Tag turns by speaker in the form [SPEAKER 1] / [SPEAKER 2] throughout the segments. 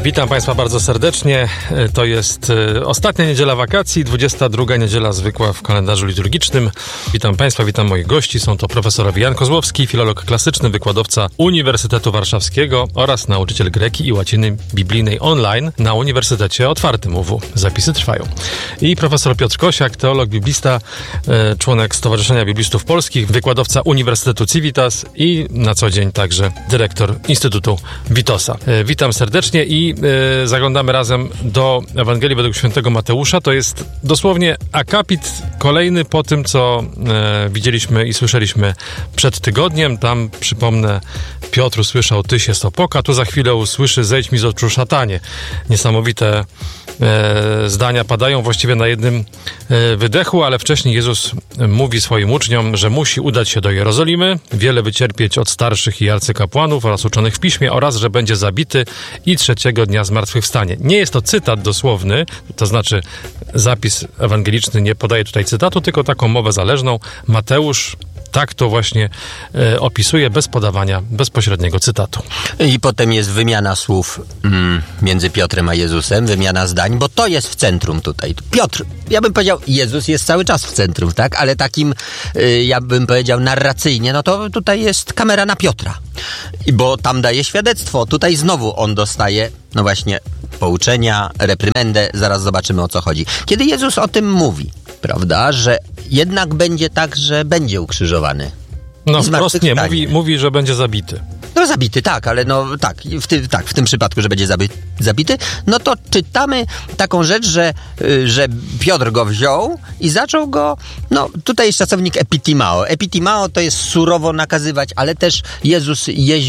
[SPEAKER 1] Witam Państwa bardzo serdecznie. To jest ostatnia niedziela wakacji, 22 niedziela zwykła w kalendarzu liturgicznym. Witam Państwa, witam moich gości. Są to profesor Jan Kozłowski, filolog klasyczny, wykładowca Uniwersytetu Warszawskiego oraz nauczyciel greki i łaciny biblijnej online na Uniwersytecie Otwartym UW. Zapisy trwają. I profesor Piotr Kosiak, teolog, biblista, członek Stowarzyszenia Biblistów Polskich, wykładowca Uniwersytetu Civitas i na co dzień także dyrektor Instytutu Witosa. Witam serdecznie i zaglądamy razem do Ewangelii według świętego Mateusza. To jest dosłownie akapit kolejny po tym, co widzieliśmy i słyszeliśmy przed tygodniem. Tam, przypomnę, Piotr usłyszał: Tyś jest opoka. Tu za chwilę usłyszy: zejdź mi z oczu, szatanie. Niesamowite zdania padają właściwie na jednym wydechu, ale wcześniej Jezus mówi swoim uczniom, że musi udać się do Jerozolimy, wiele wycierpieć od starszych i arcykapłanów oraz uczonych w piśmie oraz, że będzie zabity i trzeciego dnia zmartwychwstanie. Nie jest to cytat dosłowny, to znaczy zapis ewangeliczny nie podaje tutaj cytatu, tylko taką mowę zależną. Mateusz tak to właśnie opisuje, bez podawania bezpośredniego cytatu.
[SPEAKER 2] I potem jest wymiana słów między Piotrem a Jezusem, wymiana zdań, bo to jest w centrum tutaj. Piotr, ja bym powiedział, Jezus jest cały czas w centrum, tak? Ale takim, ja bym powiedział, narracyjnie, no to tutaj jest kamera na Piotra. Bo tam daje świadectwo. Tutaj znowu on dostaje, no właśnie, pouczenia, reprymendę. Zaraz zobaczymy, o co chodzi. Kiedy Jezus o tym mówi, prawda, że jednak będzie tak, że będzie ukrzyżowany.
[SPEAKER 1] No wprost nie, mówi, że będzie zabity.
[SPEAKER 2] No zabity, tak, ale no tak, w tym przypadku, że będzie zabity, no to czytamy taką rzecz, że Piotr go wziął i zaczął go, no tutaj jest czasownik epitimao. Epitimao to jest surowo nakazywać, ale też Jezus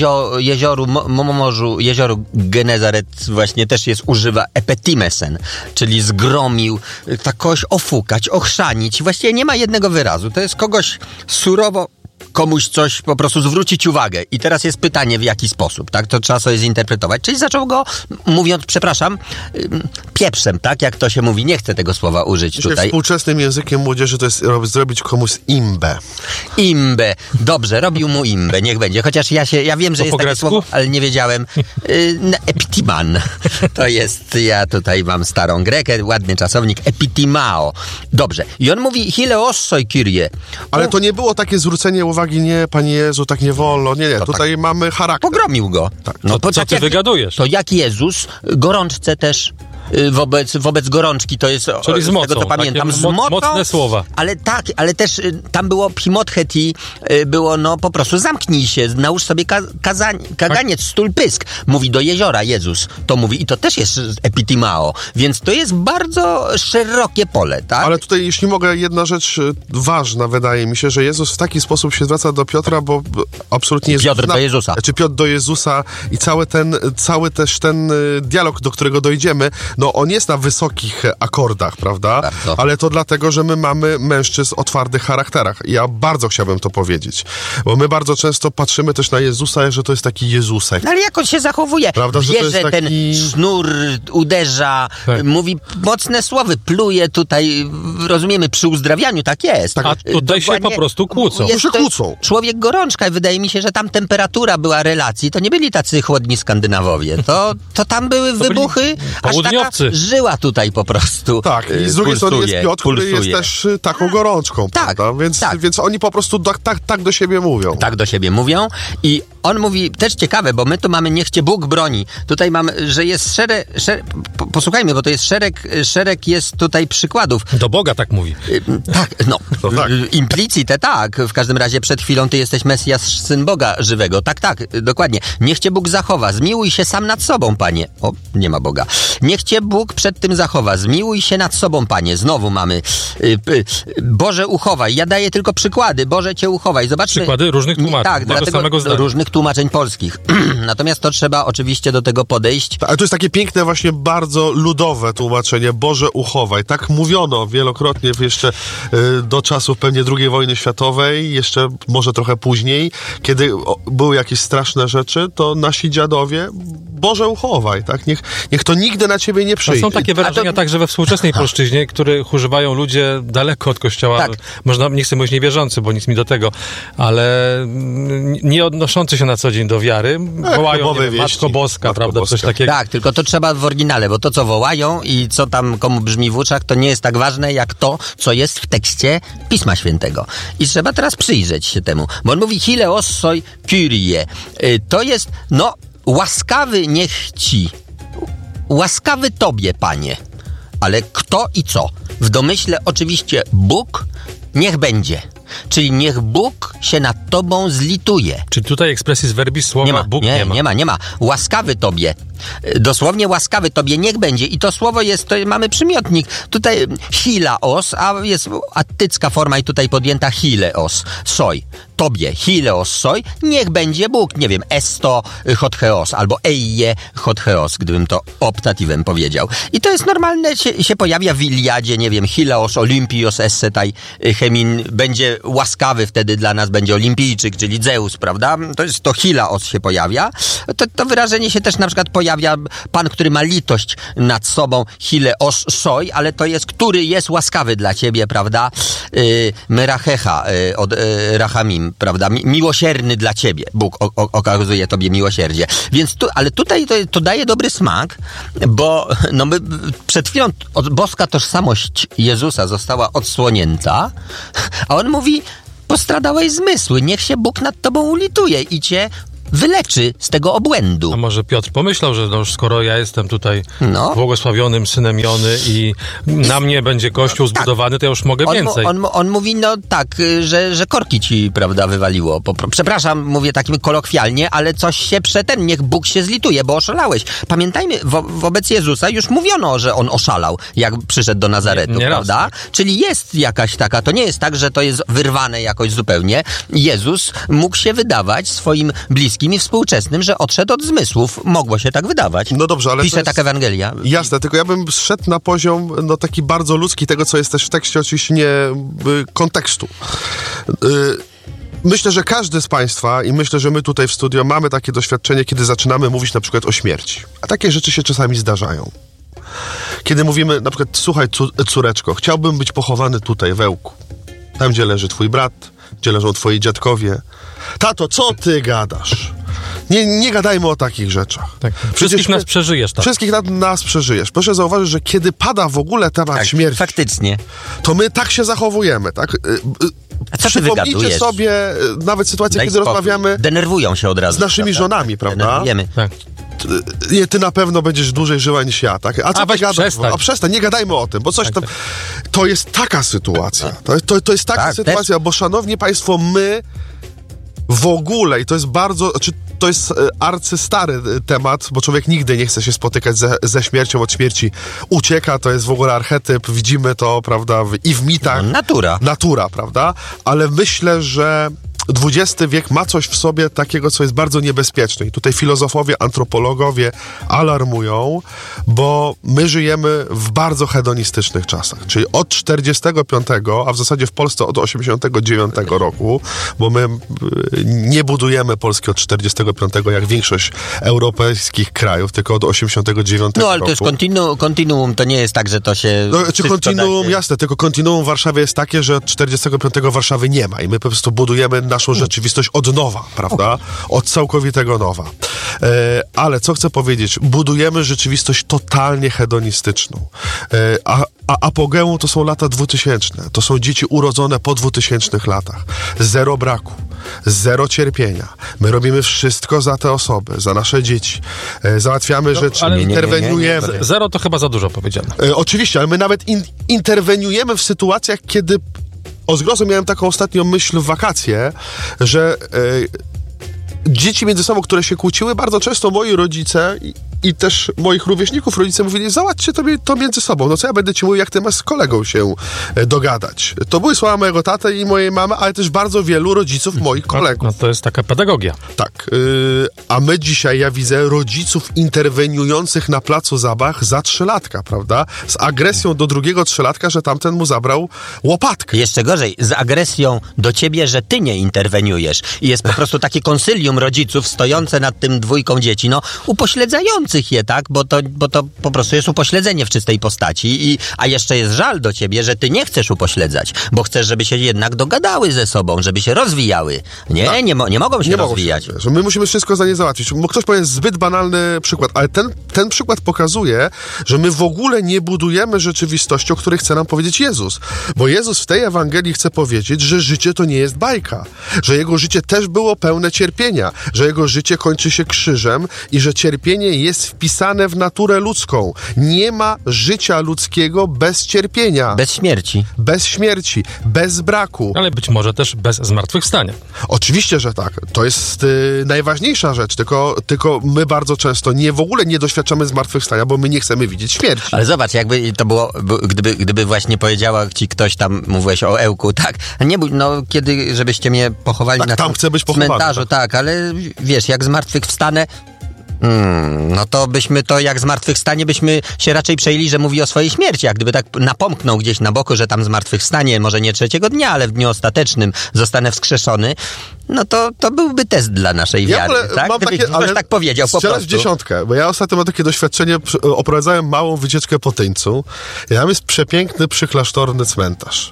[SPEAKER 2] jezioru Genezaret właśnie też używa epetimesen, czyli zgromił, tak kogoś ofukać, ochrzanić. Właściwie nie ma jednego wyrazu, to jest kogoś surowo komuś coś po prostu zwrócić uwagę. I teraz jest pytanie, w jaki sposób, tak? To trzeba sobie zinterpretować. Czyli zaczął go, mówiąc, przepraszam, pieprzem, tak? Jak to się mówi, nie chcę tego słowa użyć tutaj.
[SPEAKER 3] Współczesnym językiem młodzieży to jest zrobić komuś imbę.
[SPEAKER 2] Imbę. Dobrze, robił mu imbę, niech będzie. Chociaż ja wiem, że
[SPEAKER 1] to
[SPEAKER 2] jest takie słowo, ale nie wiedziałem. Epitiman. To jest, ja tutaj mam starą grekę, ładny czasownik, epitimao. Dobrze. I on mówi, hileossoi Kyrie.
[SPEAKER 3] Ale to nie było takie zwrócenie uwagi, nie, Panie Jezu, tak nie wolno. Nie,
[SPEAKER 2] to
[SPEAKER 3] tutaj tak mamy charakter.
[SPEAKER 2] Pogromił go.
[SPEAKER 3] Tak.
[SPEAKER 2] No,
[SPEAKER 1] co ty wygadujesz?
[SPEAKER 2] To jak Jezus gorączce też wobec gorączki, to jest,
[SPEAKER 1] czyli z mocą,
[SPEAKER 2] tego co pamiętam, z mocą,
[SPEAKER 1] mocne słowa.
[SPEAKER 2] Ale tak, ale też tam było pimotcheti, było no po prostu zamknij się, nałóż sobie kaganiec, stul pysk. Mówi do jeziora Jezus, to mówi i to też jest epitimao, więc to jest bardzo szerokie pole, tak?
[SPEAKER 3] Ale tutaj, jeśli mogę, jedna rzecz ważna, wydaje mi się, że Jezus w taki sposób się zwraca do Piotra, bo absolutnie jest...
[SPEAKER 2] Piotr do Jezusa.
[SPEAKER 3] Czy Piotr do Jezusa i cały też ten dialog, do którego dojdziemy, no on jest na wysokich akordach, prawda?
[SPEAKER 2] Bardzo.
[SPEAKER 3] Ale to dlatego, że my mamy mężczyzn o twardych charakterach. I ja bardzo chciałbym to powiedzieć. Bo my bardzo często patrzymy też na Jezusa, że to jest taki Jezusek.
[SPEAKER 2] No ale jak on się zachowuje?
[SPEAKER 3] Prawda, że
[SPEAKER 2] bierze
[SPEAKER 3] to jest taki...
[SPEAKER 2] ten sznur, uderza,
[SPEAKER 1] tak.
[SPEAKER 2] Mówi mocne słowy, pluje tutaj, rozumiemy, przy uzdrawianiu tak jest.
[SPEAKER 1] A tutaj się po prostu kłócą.
[SPEAKER 3] Kłócą.
[SPEAKER 2] Człowiek gorączka, wydaje mi się, że tam temperatura była relacji, to nie byli tacy chłodni Skandynawowie, to tam były wybuchy, aż taka żyła tutaj po prostu.
[SPEAKER 3] Tak, i z drugiej strony jest Piotr, który jest też taką gorączką,
[SPEAKER 2] tak,
[SPEAKER 3] prawda? Więc oni po prostu tak do siebie mówią.
[SPEAKER 2] Tak do siebie mówią i on mówi, też ciekawe, bo my tu mamy niech cię Bóg broni. Tutaj mamy, że jest posłuchajmy, bo to jest szereg jest tutaj przykładów.
[SPEAKER 1] Do Boga tak mówi.
[SPEAKER 2] Tak, no.
[SPEAKER 3] tak.
[SPEAKER 2] Implicite tak. W każdym razie przed chwilą ty jesteś Mesjasz, Syn Boga żywego. Tak, dokładnie. Niech cię Bóg zachowa. Zmiłuj się sam nad sobą, Panie. O, nie ma Boga. Niech cię Bóg przed tym zachowa. Zmiłuj się nad sobą, Panie. Znowu mamy Boże, uchowaj. Ja daję tylko przykłady. Boże, cię uchowaj. Zobaczmy.
[SPEAKER 1] Przykłady różnych tłumaczeń.
[SPEAKER 2] Tak, dlatego różnych tłumaczeń polskich. Natomiast to trzeba oczywiście do tego podejść.
[SPEAKER 3] Ale to jest takie piękne, właśnie bardzo ludowe tłumaczenie. Boże, uchowaj. Tak mówiono wielokrotnie jeszcze do czasów pewnie II wojny światowej, jeszcze może trochę później, kiedy były jakieś straszne rzeczy, to nasi dziadowie Boże uchowaj, tak? Niech to nigdy na ciebie nie przyjdzie.
[SPEAKER 1] Są takie wyrażenia także we współczesnej polszczyźnie, których używają ludzie daleko od Kościoła.
[SPEAKER 2] Tak.
[SPEAKER 1] Można, nie chcę mówić niewierzący, bo nic mi do tego, ale nie odnoszący się na co dzień do wiary, wołają nie wiem, Matko Boska, prawda? Coś takiego.
[SPEAKER 2] Tak, tylko to trzeba w oryginale, bo to, co wołają i co tam komu brzmi w uszach, to nie jest tak ważne, jak to, co jest w tekście Pisma Świętego. I trzeba teraz przyjrzeć się temu, bo on mówi Hileos soi Kyrie. To jest, łaskawy niech ci, łaskawy tobie, Panie. Ale kto i co? W domyśle oczywiście Bóg, niech będzie. Czyli niech Bóg się nad tobą zlituje.
[SPEAKER 1] Czyli tutaj expressis verbis słowa Bóg
[SPEAKER 2] nie ma. Łaskawy tobie. Dosłownie łaskawy tobie niech będzie. I to słowo jest, to mamy przymiotnik. Tutaj hilaos, a jest attycka forma i tutaj podjęta hileos, soi. Tobie, hileos, soi, niech będzie Bóg. Nie wiem, esto hotcheos, albo eie hotcheos, gdybym to optatywem powiedział. I to jest normalne, się pojawia w Iliadzie, nie wiem, hileos olympios essetai chemin, będzie łaskawy wtedy dla nas, będzie olimpijczyk, czyli Zeus, prawda? To hilaos się pojawia. To wyrażenie się też na przykład pojawia Pan, który ma litość nad sobą, hileos soi, ale to jest, który jest łaskawy dla ciebie, prawda? Merachecha od rachamim, prawda? Miłosierny dla ciebie. Bóg okazuje tobie miłosierdzie. Więc ale tutaj to daje dobry smak, bo my przed chwilą boska tożsamość Jezusa została odsłonięta, a on mówi, postradałeś zmysły, niech się Bóg nad tobą ulituje i cię wyleczy z tego obłędu.
[SPEAKER 1] A może Piotr pomyślał, że już skoro ja jestem tutaj błogosławionym synem Jony i na mnie będzie kościół zbudowany, to ja już mogę więcej.
[SPEAKER 2] On mówi, że korki ci, prawda, wywaliło. Przepraszam, mówię takim kolokwialnie, ale coś się niech Bóg się zlituje, bo oszalałeś. Pamiętajmy, wobec Jezusa już mówiono, że on oszalał, jak przyszedł do Nazaretu,
[SPEAKER 1] nie
[SPEAKER 2] prawda?
[SPEAKER 1] raz, tak.
[SPEAKER 2] Czyli jest jakaś taka, to nie jest tak, że to jest wyrwane jakoś zupełnie. Jezus mógł się wydawać swoim bliskim i współczesnym, że odszedł od zmysłów. Mogło się tak wydawać.
[SPEAKER 3] No dobrze, ale
[SPEAKER 2] pisze tak Ewangelia.
[SPEAKER 3] Jasne, tylko ja bym zszedł na poziom taki bardzo ludzki tego, co jest też w tekście, oczywiście nie kontekstu. Myślę, że każdy z Państwa i myślę, że my tutaj w studio mamy takie doświadczenie, kiedy zaczynamy mówić na przykład o śmierci. A takie rzeczy się czasami zdarzają. Kiedy mówimy na przykład, słuchaj córeczko, chciałbym być pochowany tutaj w Ełku. Tam, gdzie leży twój brat, gdzie leżą twoi dziadkowie. Tato, co ty gadasz? Nie gadajmy o takich rzeczach.
[SPEAKER 1] Tak. Wszystkich nas przeżyjesz. Tak.
[SPEAKER 3] Wszystkich nas przeżyjesz. Proszę zauważyć, że kiedy pada w ogóle temat śmierci,
[SPEAKER 2] faktycznie,
[SPEAKER 3] to my tak się zachowujemy, tak?
[SPEAKER 2] A co ty
[SPEAKER 3] Przypomnijcie
[SPEAKER 2] wygadujesz?
[SPEAKER 3] sobie nawet sytuację, kiedy rozmawiamy
[SPEAKER 2] denerwują się od razu
[SPEAKER 3] z naszymi żonami, prawda?
[SPEAKER 2] Denerwujemy.
[SPEAKER 1] Tak.
[SPEAKER 3] Ty na pewno będziesz dłużej żyła niż ja, tak? A co ty gadasz?
[SPEAKER 1] Przestań.
[SPEAKER 3] Przestań, nie gadajmy o tym, bo coś tam... To jest taka sytuacja. To jest taka sytuacja, bo szanowni państwo, my w ogóle, i to jest bardzo... To jest arcystary temat, bo człowiek nigdy nie chce się spotykać ze śmiercią, od śmierci ucieka, to jest w ogóle archetyp, widzimy to, prawda, i w mitach. Natura, prawda? Ale myślę, że XX wiek ma coś w sobie takiego, co jest bardzo niebezpieczne. I tutaj filozofowie, antropologowie alarmują, bo my żyjemy w bardzo hedonistycznych czasach. Czyli od 45, a w zasadzie w Polsce od 89 roku, bo my nie budujemy Polski od 45 jak większość europejskich krajów, tylko od 89 roku.
[SPEAKER 2] No ale to jest kontinuum, to nie jest tak, że to się...
[SPEAKER 3] kontinuum, jasne, tylko kontinuum w Warszawie jest takie, że od 45 Warszawy nie ma i my po prostu budujemy naszą rzeczywistość od nowa, prawda? Od całkowitego nowa. Ale co chcę powiedzieć? Budujemy rzeczywistość totalnie hedonistyczną. A apogeum to są lata 2000. To są dzieci urodzone po 2000 latach. Zero braku. Zero cierpienia. My robimy wszystko za te osoby, za nasze dzieci. Załatwiamy rzeczy, interweniujemy.
[SPEAKER 1] Zero to chyba za dużo powiedziane.
[SPEAKER 3] Oczywiście, ale my nawet interweniujemy w sytuacjach, kiedy... O zgrozo miałem taką ostatnią myśl w wakacje, że dzieci między sobą, które się kłóciły, bardzo często moi rodzice i też moich rówieśników rodzice mówili, załatwcie to między sobą. No co ja będę ci mówił, jak ty masz z kolegą się dogadać. To były słowa mojego taty i mojej mamy, ale też bardzo wielu rodziców moich kolegów.
[SPEAKER 1] No to jest taka pedagogia.
[SPEAKER 3] Tak. A my dzisiaj, ja widzę rodziców interweniujących na placu zabaw za 3-latka, prawda? Z agresją do drugiego 3-latka, że tamten mu zabrał łopatkę.
[SPEAKER 2] Jeszcze gorzej, z agresją do ciebie, że ty nie interweniujesz. I jest po prostu takie konsylium rodziców stojące nad tym dwójką dzieci, no upośledzających je, tak? Bo to po prostu jest upośledzenie w czystej postaci. A jeszcze jest żal do ciebie, że ty nie chcesz upośledzać, bo chcesz, żeby się jednak dogadały ze sobą, żeby się rozwijały. Nie, tak. nie mogą się rozwijać.
[SPEAKER 3] My musimy wszystko za nie załatwić. Bo ktoś powie zbyt banalny przykład, ale ten przykład pokazuje, że my w ogóle nie budujemy rzeczywistości, o której chce nam powiedzieć Jezus. Bo Jezus w tej Ewangelii chce powiedzieć, że życie to nie jest bajka. Że Jego życie też było pełne cierpienia. Że Jego życie kończy się krzyżem i że cierpienie jest wpisane w naturę ludzką. Nie ma życia ludzkiego bez cierpienia.
[SPEAKER 2] Bez śmierci.
[SPEAKER 3] Bez śmierci. Bez braku.
[SPEAKER 1] Ale być może też bez zmartwychwstania.
[SPEAKER 3] Oczywiście, że tak. To jest najważniejsza rzecz. Tylko my bardzo często w ogóle nie doświadczamy zmartwychwstania, bo my nie chcemy widzieć śmierci.
[SPEAKER 2] Ale zobacz, jakby to było, gdyby właśnie powiedziała ci ktoś tam, mówiłeś o Ełku, tak, nie bój, no kiedy, żebyście mnie pochowali
[SPEAKER 3] tak,
[SPEAKER 2] na
[SPEAKER 3] tam chcę być pochowany,
[SPEAKER 2] cmentarzu, tak, ale wiesz, jak zmartwychwstanę, no to byśmy to jak zmartwychwstanie byśmy się raczej przejęli, że mówi o swojej śmierci. Jak gdyby tak napomknął gdzieś na boku, że tam zmartwychwstanie, może nie 3. dnia, ale w dniu ostatecznym zostanę wskrzeszony, no to byłby test dla naszej wiary, tak? Gdyby ktoś tak powiedział po prostu.
[SPEAKER 3] w dziesiątkę, bo ja ostatnio mam takie doświadczenie, oprowadzałem małą wycieczkę po Tyńcu i tam jest przepiękny przyklasztorny cmentarz.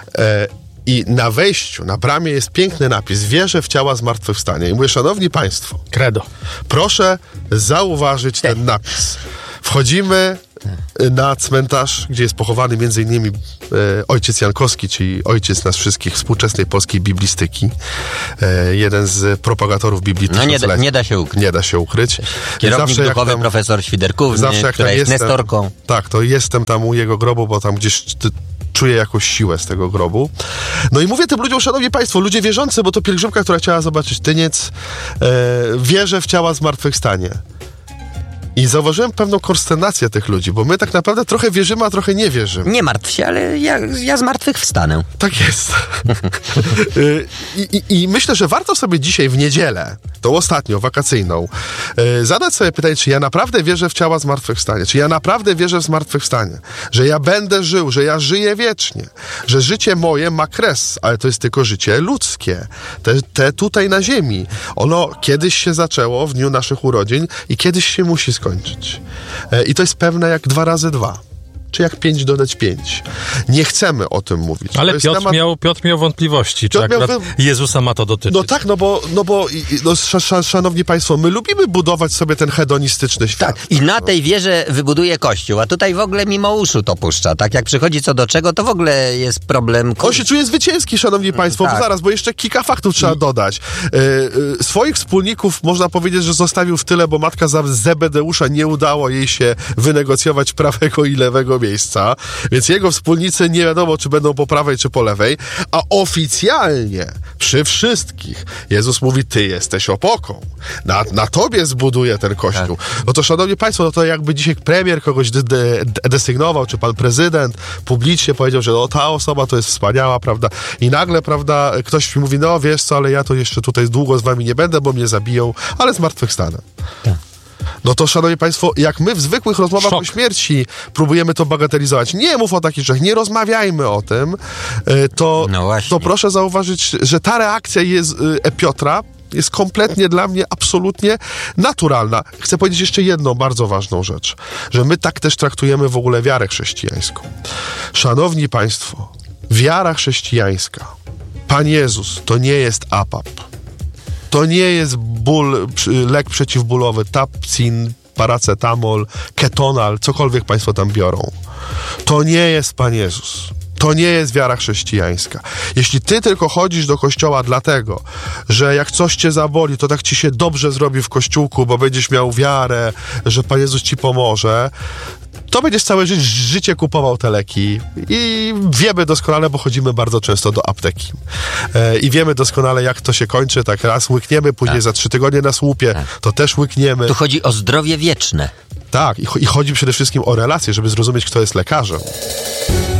[SPEAKER 3] I na wejściu, na bramie jest piękny napis: wierzę w ciała zmartwychwstania. I mówię, szanowni państwo,
[SPEAKER 1] credo,
[SPEAKER 3] proszę zauważyć ten napis. Wchodzimy na cmentarz, gdzie jest pochowany m.in. ojciec Jankowski, czyli ojciec nas wszystkich współczesnej polskiej biblistyki. Jeden z propagatorów Biblii.
[SPEAKER 2] No nie da się ukryć.
[SPEAKER 3] Nie da się ukryć.
[SPEAKER 2] Kierownik duchowy profesor Świderkówny, która jest nestorką.
[SPEAKER 3] Tak, to jestem tam u jego grobu, bo tam gdzieś czuję jakąś siłę z tego grobu. No i mówię tym ludziom, szanowni państwo, ludzie wierzący, bo to pielgrzymka, która chciała zobaczyć Tyniec, wierzę w ciała zmartwychwstanie. I zauważyłem pewną konsternację tych ludzi, bo my tak naprawdę trochę wierzymy, a trochę nie wierzymy.
[SPEAKER 2] Nie martw się, ale ja zmartwychwstanę.
[SPEAKER 3] Tak jest. I myślę, że warto sobie dzisiaj w niedzielę, tą ostatnią, wakacyjną, zadać sobie pytanie, czy ja naprawdę wierzę w ciała zmartwychwstania, czy ja naprawdę wierzę w zmartwychwstanie, że ja będę żył, że ja żyję wiecznie, że życie moje ma kres, ale to jest tylko życie ludzkie, te tutaj na ziemi. Ono kiedyś się zaczęło w dniu naszych urodzin i kiedyś się musi skończyć. I to jest pewne jak 2 razy 2. Czy jak 5 dodać 5. Nie chcemy o tym mówić.
[SPEAKER 1] Ale Piotr miał wątpliwości, czy akurat Jezusa ma to dotyczyć.
[SPEAKER 3] No tak, no bo szanowni państwo, my lubimy budować sobie ten hedonistyczny świat.
[SPEAKER 2] Tak, i na tej wierze wybuduje Kościół, a tutaj w ogóle mimo uszu to puszcza. Tak, jak przychodzi co do czego, to w ogóle jest problem.
[SPEAKER 3] On się czuje zwycięski, szanowni państwo,
[SPEAKER 2] tak.
[SPEAKER 3] Bo zaraz, bo jeszcze kilka faktów trzeba dodać. Swoich wspólników można powiedzieć, że zostawił w tyle, bo matka Zebedeusza nie udało jej się wynegocjować prawego i lewego miejsca, więc jego wspólnicy nie wiadomo, czy będą po prawej, czy po lewej, a oficjalnie przy wszystkich Jezus mówi, ty jesteś opoką. Na tobie zbuduje ten Kościół. Tak. No to, szanowni państwo, no to jakby dzisiaj premier kogoś desygnował, czy pan prezydent publicznie powiedział, że no, ta osoba to jest wspaniała, prawda? I nagle, prawda, ktoś mi mówi, no wiesz co, ale ja to jeszcze tutaj długo z wami nie będę, bo mnie zabiją, ale zmartwychwstanę. Tak. No to, szanowni państwo, jak my w zwykłych rozmowach o śmierci próbujemy to bagatelizować, nie mów o takich rzeczach, nie rozmawiajmy o tym, to proszę zauważyć, że ta reakcja Piotra jest kompletnie dla mnie absolutnie naturalna. Chcę powiedzieć jeszcze jedną bardzo ważną rzecz, że my tak też traktujemy w ogóle wiarę chrześcijańską. Szanowni państwo, wiara chrześcijańska, Pan Jezus, to nie jest APAP. To nie jest lek przeciwbólowy, Tapsin, paracetamol, ketonal, cokolwiek państwo tam biorą. To nie jest Pan Jezus. To nie jest wiara chrześcijańska. Jeśli ty tylko chodzisz do kościoła dlatego, że jak coś cię zaboli, to tak ci się dobrze zrobi w kościółku, bo będziesz miał wiarę, że Pan Jezus ci pomoże, to będziesz całe życie kupował te leki i wiemy doskonale, bo chodzimy bardzo często do apteki. I wiemy doskonale, jak to się kończy. Tak raz łykniemy, później za 3 tygodnie nas łupie, to też łykniemy.
[SPEAKER 2] Tu chodzi o zdrowie wieczne.
[SPEAKER 3] Tak, i chodzi przede wszystkim o relacje, żeby zrozumieć, kto jest lekarzem.